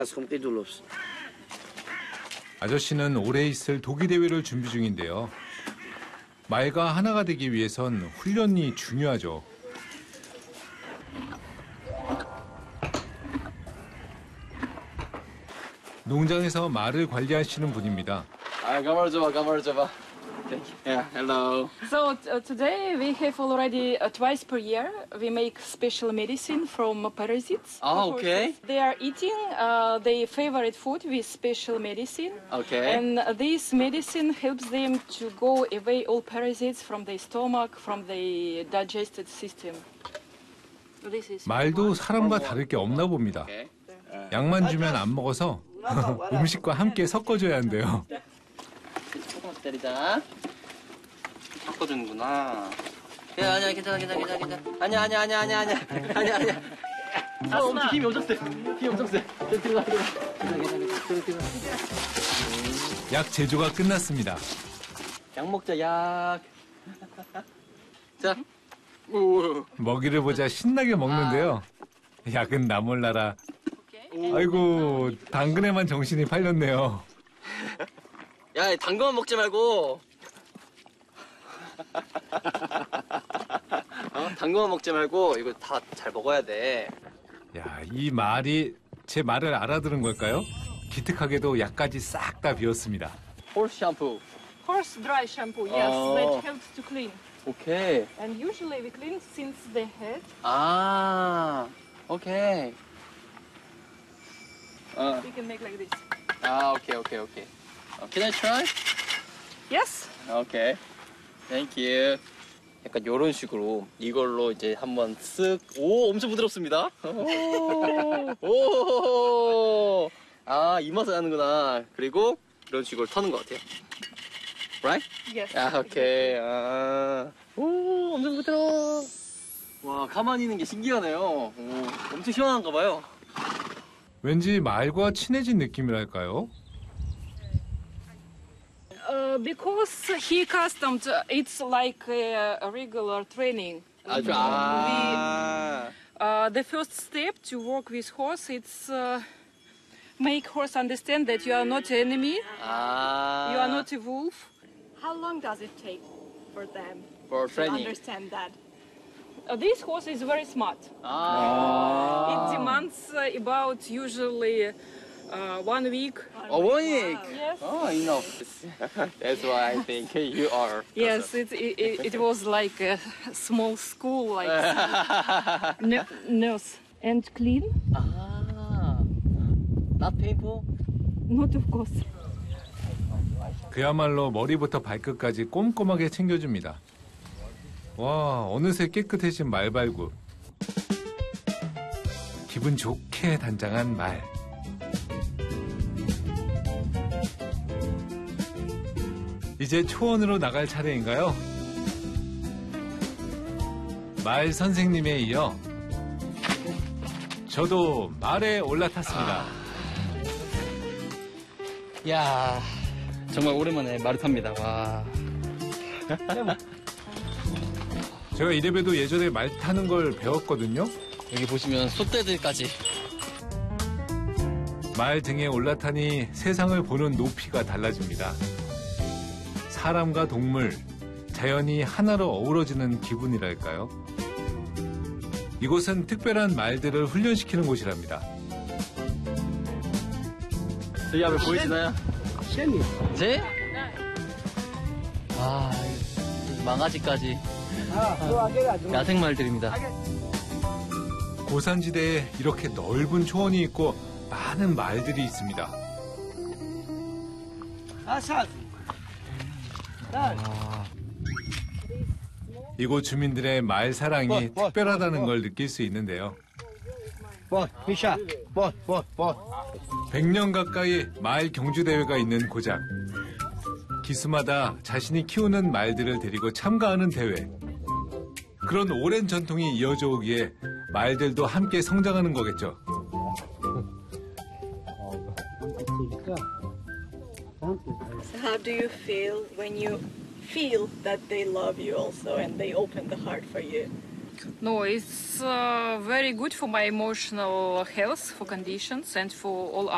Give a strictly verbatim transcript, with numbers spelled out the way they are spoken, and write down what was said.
아저씨는 올해 있을 도기 대회를 준비 중인데요. 말과 하나가 되기 위해선 훈련이 중요하죠. 농장에서 말을 관리하시는 분입니다. 아, 가마를 줘봐, 가마를 줘봐. Yeah, hello. So uh, today we have already uh, twice per year we make special medicine from parasites. Ah, okay. They are eating uh, their favorite food with special medicine. Okay. And this medicine helps them to go away all parasites from their stomach, from the digestive system. This is 말도 사람과 다를 게 없나 봅니다. Okay. 약만 주면 안 먹어서 음식과 함께 섞어줘야 한대요. 조금만 기다리자. 섞어주는구나. 야, 아니야, 괜찮아, 괜찮아, 괜찮아, 괜찮아. 아니야, 아니야, 아니야, 아니야, 아니야, 아니야, 아니야. 어, 엄청 힘이 엄청 세. 힘이 엄청 세. 들어가, 들어가. 괜찮아, 괜찮아, 들어가, 들어가. 약 제조가 끝났습니다. 약 먹자, 약. 자. 오. 먹이를 보자 신나게 먹는데요. 약은 나 몰라라. 아이고, 당근에만 정신이 팔렸네요. 야, 당근만 먹지 말고. 어? 당근만 먹지 말고 이거 다 잘 먹어야 돼. 야, 이 말이 제 말을 알아들은 걸까요? 기특하게도 약까지 싹 다 비웠습니다. 홀스 샴푸. horse dry shampoo. Yes, Oh. that helps to clean. 오케이. And usually we clean since the head. 아, 오케이. 어, We can make like this. 아, 오케이, 오케이, 오케이. 어, Can I try? Yes. 오케이. Thank you. 약간 이런 식으로 이걸로 이제 한번 쓱. 오, 엄청 부드럽습니다. 오, 오. 아, 이 맛을 하는구나. 그리고 이런 식으로 터는 것 같아요. Right? Yes. 아, 오케이. 아, 오, 엄청 부드러워. 와, 가만히 있는 게 신기하네요. 오, 엄청 시원한가 봐요. 왠지 말과 친해진 느낌이랄까요? Uh, because he accustomed, uh, it's like a, a regular training. 아주, 아. Uh, the first step to work with horse, it's uh, make horse understand that you are not enemy, 아. you are not a wolf. How long does it take for them For to training. understand that? Uh, this horse is very smart. 아. It demands uh, about usually uh, one week. Oh, one week. Yes. Oh, enough. That's why I think you are. Yes, it, it, it was like a small school, like n- nurse. And clean? Ah, not painful? Not of course. 그야말로 머리부터 발끝까지 꼼꼼하게 챙겨줍니다. 와, 어느새 깨끗해진 말발굽. 기분 좋게 단장한 말. 이제 초원으로 나갈 차례인가요? 말 선생님에 이어 저도 말에 올라탔습니다. 야, 정말 오랜만에 말을 탑니다. 와. 제가 이래봬도 예전에 말 타는 걸 배웠거든요. 여기 보시면 소떼들까지. 말 등에 올라타니 세상을 보는 높이가 달라집니다. 사람과 동물, 자연이 하나로 어우러지는 기분이랄까요? 이곳은 특별한 말들을 훈련시키는 곳이랍니다. 저기 앞에 보이시나요? 제? 아, 망아지까지. 야생말들입니다. 고산지대에 이렇게 넓은 초원이 있고 많은 말들이 있습니다. 이곳 주민들의 말 사랑이 특별하다는 걸 느낄 수 있는데요. 백 년 가까이 말 경주대회가 있는 고장. 기수마다 자신이 키우는 말들을 데리고 참가하는 대회. 그런 오랜 전통이 이어져 오기에 말들도 함께 성장하는 거겠죠. So how do you feel when you feel that they love you also and they open the heart for you? No, it's uh, very good for my emotional health, for conditions, and for all